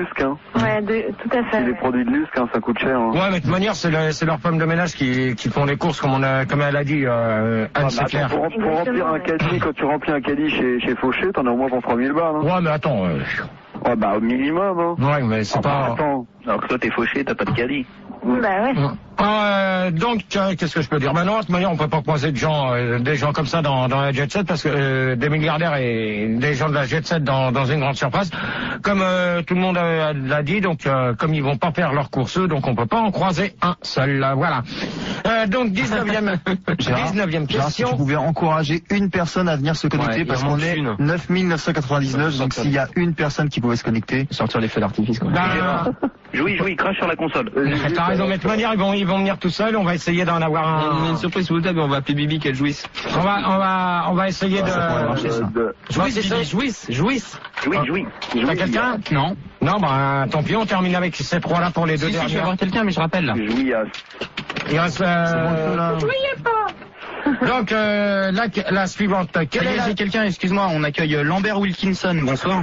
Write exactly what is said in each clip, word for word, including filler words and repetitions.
Lusque, hein. Ouais, de, tout à fait. C'est Ouais. des produits de Lusque, hein, ça coûte cher. Hein. Ouais, mais de toute manière, c'est le, c'est leurs femmes de ménage qui, qui font les courses, comme on a, comme elle a dit, euh, Anne, Ah, c'est bah, clair. attends, pour, pour remplir un caddie, quand tu remplis un caddie chez, chez Fauché, t'en as au moins pour trois mille balles, hein. Ouais, mais attends, euh... Ouais, bah, au minimum, hein. ouais, mais c'est Ah, pas... bah, attends. Alors que toi, t'es fauché, t'as pas de caddie. Bah ouais. Euh, donc, euh, qu'est-ce que je peux dire? Maintenant, de toute manière, on peut pas croiser de gens, euh, des gens comme ça dans, dans la jet set, parce que euh, des milliardaires et des gens de la jet set dans, dans une grande surface, comme euh, tout le monde euh, l'a dit, donc euh, comme ils vont pas faire leurs courses, eux, donc on peut pas en croiser un seul. Euh, voilà. Euh, donc dix-neuvième, dix-neuvième Gérard, si question. tu pouvais encourager une personne à venir se connecter, Ouais, parce il en qu'on manque est une. neuf mille neuf cent quatre-vingt-dix-neuf, donc s'il y a une personne qui pouvait se connecter. Sortir les feux d'artifice, quoi. Bah, Jouis, jouis, crache sur la console. t'as raison, mais de toute manière, ils vont, ils vont venir tout seuls. On va essayer d'en avoir On a un. une surprise sous le table, on va appeler Bibi qu'elle jouisse. On va, on va, on va essayer de. ça pourrait marcher, ça. Euh, de- Jouisse, c'est ça. Bibi, jouisse, jouisse. Jouis, jouis. T'as quelqu'un? Non. Non, bah tant pis, on termine avec ces trois-là pour les deux Si, si, je vais dernières. avoir quelqu'un, mais je rappelle, là. Jouis à... Il reste. Euh... Donc euh, la, la suivante. Quelle est Allez, la... j'ai quelqu'un, excuse-moi, on accueille Lambert Wilkinson, bonsoir.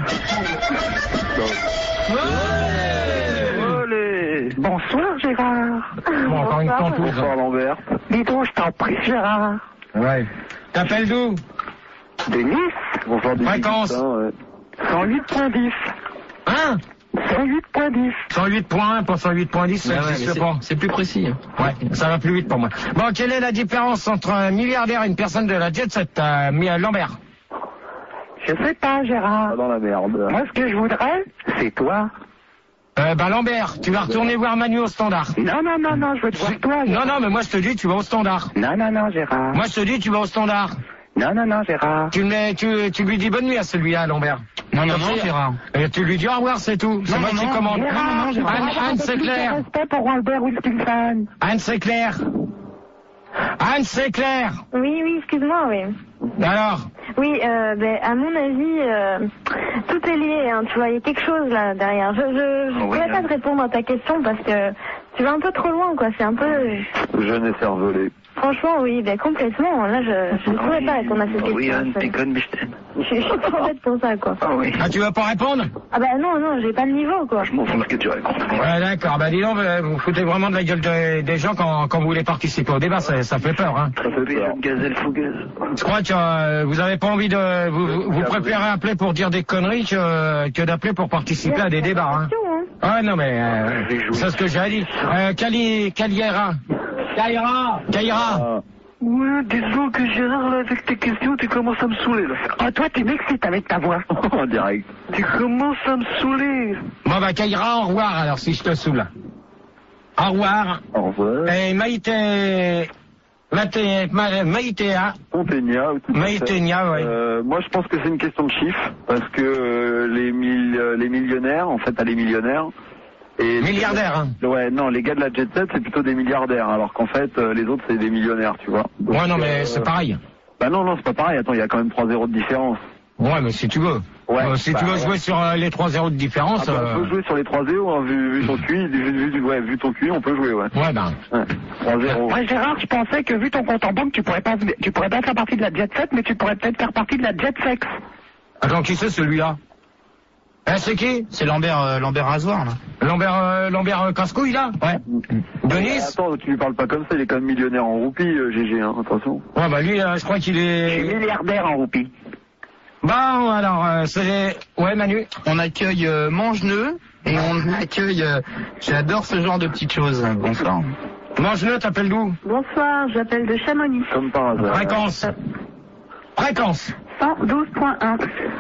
Allez. Bonsoir Gérard. Bon, encore une Bonsoir. pantoufle. Bonsoir Lambert. Dis donc, je t'en prie Gérard. Ouais. T'appelles d'où? Denis, Bonsoir Denis. Fréquence. Putain, ouais. cent huit point dix. Hein? cent huit point dix. cent huit point un pour cent huit point dix, ça Ouais, ouais, mais n'existe c'est- pas. C'est plus précis. Ouais, ça va plus vite pour moi. Bon, quelle est la différence entre un milliardaire et une personne de la jet set, euh, Mi- Lambert? Je sais pas Gérard. Pas dans la merde. Moi ce que je voudrais, c'est toi. Euh, bah Lambert, tu vas retourner voir Manu au standard. Non, non, non, non, je veux te voir toi. Non, non, mais moi je te dis, tu vas au standard. Non, non, non Gérard. Moi je te dis, tu vas au standard. Non, non, non Gérard. Tu, le mets, tu, tu lui dis bonne nuit à celui-là, Lambert. Non, non, Comme non, ça, Gérard. Et tu lui dis au revoir, c'est tout. C'est Non, moi non, qui non, commande. Gérard, non, non, Gérard. Anne, Anne, c'est Avec plus de clair. respect pour Albert Wilkinson. Anne, c'est clair. Anne, c'est clair. Oui, oui, excuse-moi, oui. Alors, Oui, euh, ben, à mon avis, euh, tout est lié, hein, tu vois, il y a quelque chose là derrière. Je je, je Oh, oui, pourrais hein. pas te répondre à ta question parce que tu vas un peu trop loin, quoi, c'est un peu... Jeune et cervelé. Franchement, oui, ben complètement, là, je je ne pourrais pas répondre à cette Oh oui, question. Anne, t'es conne, mais je t'aime. Je je suis trop bête pour ça, quoi. Ah oui. ah, tu vas pas répondre? Ah bah non, non, j'ai pas le niveau, quoi. Je m'en fous de ce que tu racontes. Ouais, d'accord. Bah dis donc, euh, vous foutez vraiment de la gueule des, des gens quand, quand vous voulez participer au débat, ça, ça fait peur, hein. Ça fait peur. Une gazelle fougueuse. Je crois que euh, vous avez pas envie de... Vous, vous, vous préférez appeler pour dire des conneries que, que d'appeler pour participer à des débats, hein. Hein. Ah non, mais euh, c'est ce que j'ai dit. Euh, Cali, Caliera. Caïra. Caïra. Ah. Ouais, disons que Gérard, là, avec tes questions, tu commences à me saouler, là. Ah, toi, tu m'excites avec ta voix. En direct. Tu commences à me saouler. Bon, bah, Caïra, au revoir, alors, si je te saoule. Au revoir. Au revoir. Et Maïté... Maïté... Ma- Maïtéa. Monténia, tout à fait. Maïténia, oui. Euh, moi, je pense que c'est une question de chiffres, parce que euh, les, mille, euh, les millionnaires, en fait, à les millionnaires... Et Milliardaires, hein. Ouais, non, les gars de la jet set, c'est plutôt des milliardaires, alors qu'en fait, euh, les autres, c'est des millionnaires, tu vois. Donc, Ouais, non, mais euh, c'est pareil. Bah non, non, c'est pas pareil. Attends, il y a quand même trois zéros de différence. Ouais, mais si tu veux. Ouais, Euh, si bah, tu veux ouais. jouer sur euh, les trois zéros de différence... Ah bah, euh, on peut jouer sur les trois zéros, hein, vu, vu ton Q I, vu, vu, vu- ouais, vu ton Q I, on peut jouer, ouais. Ouais, ben... ouais. trois zéro. Ouais, Gérard, je pensais que vu ton compte en banque, tu pourrais pas, tu pourrais pas faire partie de la jet set, mais tu pourrais peut-être faire partie de la jet sex. Attends, qui c'est celui-là? Eh, c'est qui? C'est Lambert, euh, Lambert Rasoir, là. Lambert, euh, Lambert euh, Casse-Couille, là? Ouais. Denis? Attends, tu lui parles pas comme ça, il est quand même millionnaire en roupies, euh, G G, hein, attention. Ouais, bah lui, euh, je crois qu'il Je suis est... milliardaire en roupie. Bon, alors, euh, c'est... Ouais, Manu? On accueille euh, Mangeneux et on accueille... euh, J'adore ce genre de petites choses. Bonsoir. Mange-le, t'appelles d'où? Bonsoir, j'appelle de Chamonix. Comme par hasard. Fréquence. Fréquence. cent douze point un.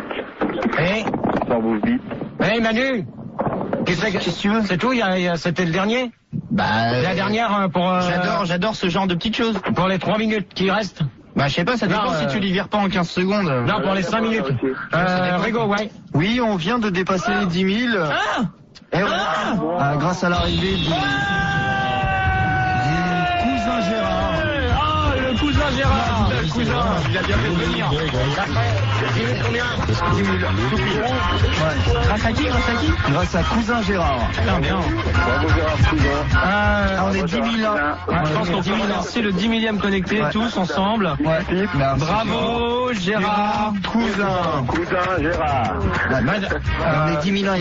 Eh? Ça bouffe vite. Eh, Manu? Qu'est-ce que tu veux? C'est tout? Il y a- il y a- C'était le dernier? Bah... La dernière euh, pour... euh, J'adore, j'adore ce genre de petites choses. Pour les trois minutes qui restent? Bah, je sais pas, ça dépend Non, si euh, tu les vires pas en quinze secondes. Non, pour les cinq minutes. Euh, Rigo, ouais. Oui, on vient de dépasser les dix mille. Ah! Et ouais, euh, grâce à l'arrivée du, du cousin Gérard. Ah, le cousin Gérard! Le cousin, il a bien fait de venir. dix mille combien? dix mille. Tout pile. Ouais. Grâce à qui, grâce à qui? Grâce à cousin Gérard. Putain, bien. Bravo Gérard, cousin. Euh, Ah, on est dix mille là. ouais, je pense qu'on peut lancer le dix millième connecté Ouais. tous ensemble. Ouais. Merci. Bravo, Gérard. Cousin. Cousin Gérard. Mad- On est dix mille